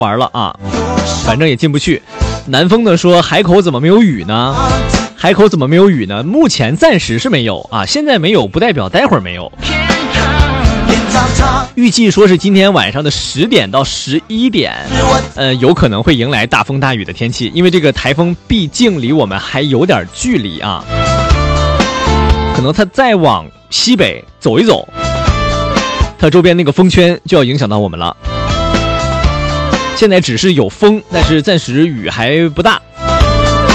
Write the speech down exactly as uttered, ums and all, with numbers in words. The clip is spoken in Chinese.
玩了啊，反正也进不去。南风呢说海口怎么没有雨呢？海口怎么没有雨呢？目前暂时是没有啊，现在没有不代表待会儿没有。预计说是今天晚上的十点到十一点，呃，有可能会迎来大风大雨的天气，因为这个台风毕竟离我们还有点距离啊，可能它再往西北走一走，它周边那个风圈就要影响到我们了。现在只是有风，但是暂时雨还不大。